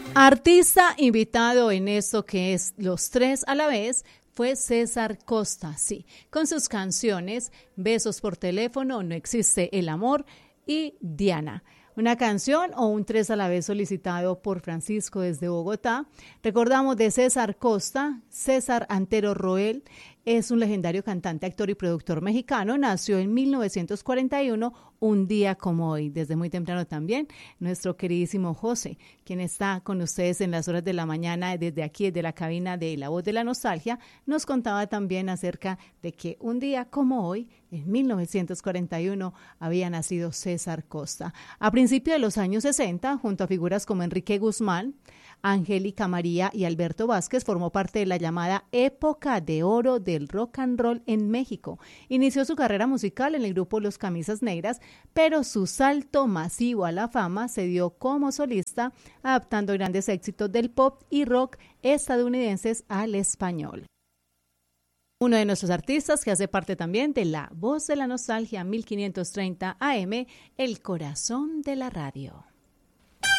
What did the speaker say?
Artista invitado en esto que es Los Tres a la Vez fue César Costa, sí, con sus canciones Besos por teléfono, No existe el amor y Diana. Una canción o un tres a la vez solicitado por Francisco desde Bogotá. Recordamos de César Costa, César Antero Roel, es un legendario cantante, actor y productor mexicano. Nació en 1941, un día como hoy. Desde muy temprano también, nuestro queridísimo José, quien está con ustedes en las horas de la mañana, desde aquí, desde la cabina de La Voz de la Nostalgia, nos contaba también acerca de que un día como hoy, en 1941, había nacido César Costa. A principios de los años 60, junto a figuras como Enrique Guzmán, Angélica María y Alberto Vázquez, formó parte de la llamada época de oro del rock and roll en México. Inició su carrera musical en el grupo Los Camisas Negras, pero su salto masivo a la fama se dio como solista, adaptando grandes éxitos del pop y rock estadounidenses al español. Uno de nuestros artistas que hace parte también de La Voz de la Nostalgia 1530 AM, el corazón de la radio.